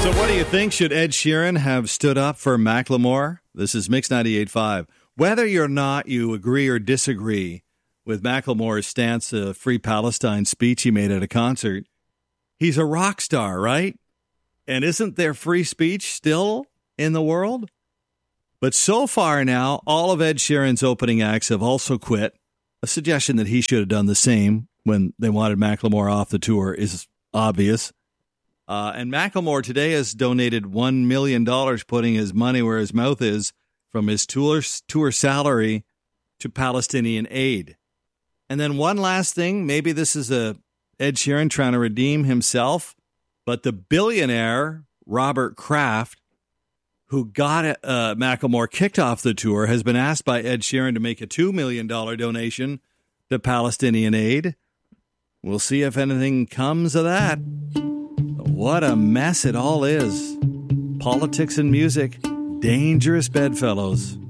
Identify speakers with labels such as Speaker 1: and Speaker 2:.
Speaker 1: So what do you think? Should Ed Sheeran have stood up for Macklemore? This is Mix 98.5. Whether or not you agree or disagree with Macklemore's stance of Free Palestine speech he made at a concert, he's a rock star, right? And isn't there free speech still in the world? But so far now, all of Ed Sheeran's opening acts have also quit. A suggestion that he should have done the same when they wanted Macklemore off the tour is obvious. And Macklemore today has donated $1 million, putting his money where his mouth is, from his tour salary to Palestinian aid. And then one last thing, maybe this is Ed Sheeran trying to redeem himself, but the billionaire Robert Kraft, who got Macklemore kicked off the tour, has been asked by Ed Sheeran to make a $2 million donation to Palestinian aid. We'll see if anything comes of that. What a mess it all is. Politics and music, dangerous bedfellows.